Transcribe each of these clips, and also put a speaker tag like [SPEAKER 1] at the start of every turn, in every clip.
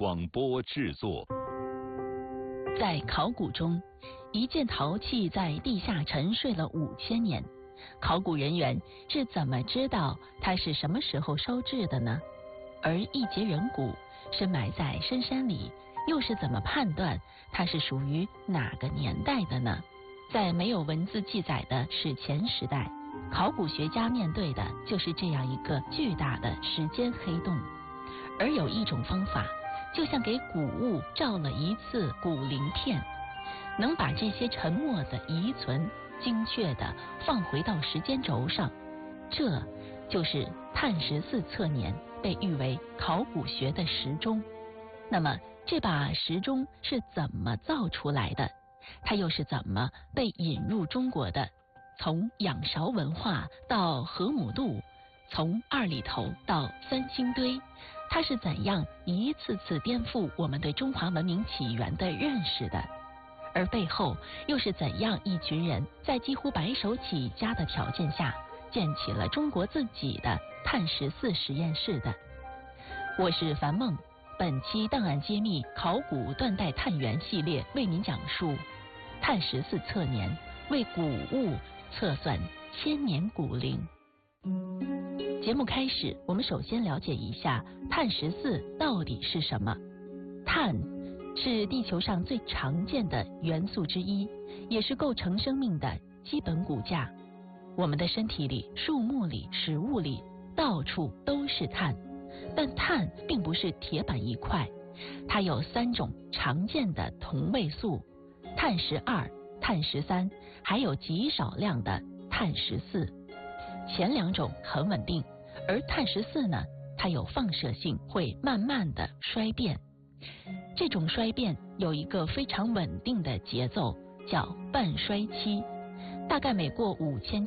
[SPEAKER 1] 广播制作。
[SPEAKER 2] 在考古中，一件陶器在地下沉睡了5000年，考古人员是怎么知道它是什么时候烧制的呢？而一节人骨是埋在深山里，又是怎么判断它是属于哪个年代的呢？在没有文字记载的史前时代，考古学家面对的就是这样一个巨大的时间黑洞。而有一种方法，就像给古物照了一次古鳞片，能把这些沉没的遗存精确地放回到时间轴上，这就是碳14测年，被誉为考古学的时钟。那么这把时钟是怎么造出来的？它又是怎么被引入中国的？从仰韶文化到河姆渡，从2里头到3星堆，它是怎样一次次颠覆我们对中华文明起源的认识的？而背后又是怎样一群人在几乎白手起家的条件下，建起了中国自己的碳14实验室的？我是樊梦，本期档案揭秘考古断代探源系列为您讲述碳14测年，为古物测算千年古龄。节目开始，我们首先了解一下碳14到底是什么。碳是地球上最常见的元素之一，也是构成生命的基本骨架。我们的身体里、树木里、食物里，到处都是碳。但碳并不是铁板一块，它有3种常见的同位素：碳12、碳13，还有极少量的碳14。前2种很稳定，而碳14呢，它有放射性，会慢慢的衰变。这种衰变有一个非常稳定的节奏，叫半衰期。大概每过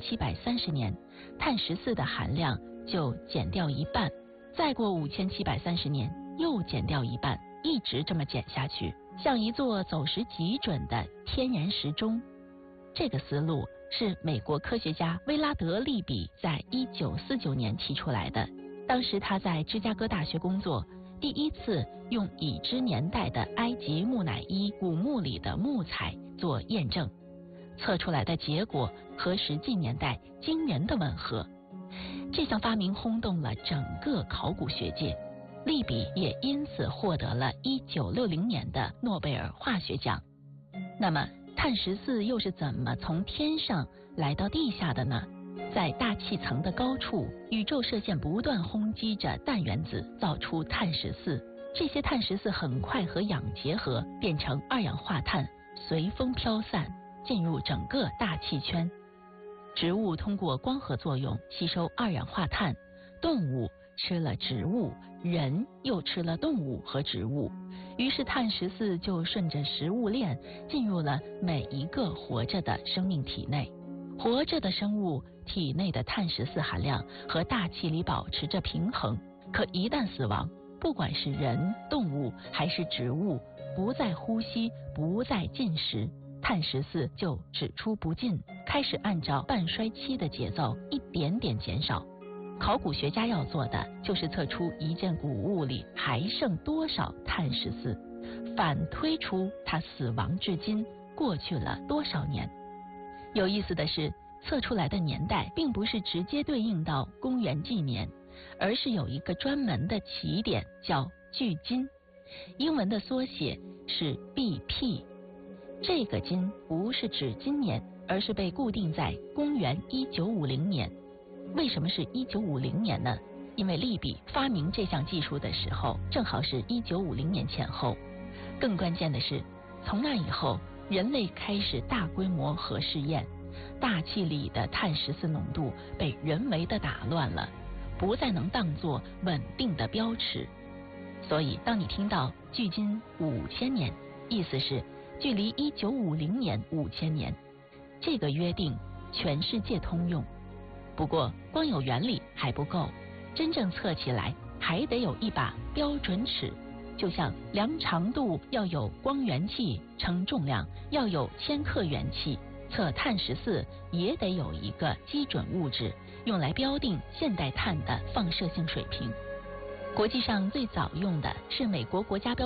[SPEAKER 2] 5730年，碳14的含量就减掉一半，再过5730年又减掉一半，一直这么减下去，像一座走时极准的天然时钟。这个思路是美国科学家威拉德·利比在1949年提出来的。当时他在芝加哥大学工作，第一次用已知年代的埃及木乃伊古墓里的木材做验证，测出来的结果和实际年代惊人的吻合。这项发明轰动了整个考古学界，利比也因此获得了1960年的诺贝尔化学奖。那么碳14又是怎么从天上来到地下的呢？在大气层的高处，宇宙射线不断轰击着氮原子，造出碳14。这些碳14很快和氧结合，变成二氧化碳，随风飘散，进入整个大气圈。植物通过光合作用吸收二氧化碳，动物吃了植物，人又吃了动物和植物，于是碳14就顺着食物链进入了每一个活着的生命体内。活着的生物体内的碳14含量和大气里保持着平衡，可一旦死亡，不管是人、动物还是植物，不再呼吸，不再进食，碳14就只出不进，开始按照半衰期的节奏一点点减少。考古学家要做的就是测出一件古物里还剩多少碳14，反推出它死亡至今过去了多少年。有意思的是，测出来的年代并不是直接对应到公元纪年，而是有一个专门的起点，叫距今，英文的缩写是 BP。 这个今不是指今年，而是被固定在公元1950年。为什么是1950年呢？因为利比发明这项技术的时候正好是1950年前后。更关键的是，从那以后人类开始大规模核试验，大气里的碳14浓度被人为的打乱了，不再能当作稳定的标尺。所以当你听到距今5000年，意思是距离1950年5000年，这个约定全世界通用。不过光有原理还不够，真正测起来还得有一把标准尺。就像量长度要有光源器，称重量要有千克元器，测碳14也得有一个基准物质，用来标定现代碳的放射性水平。国际上最早用的是美国国家标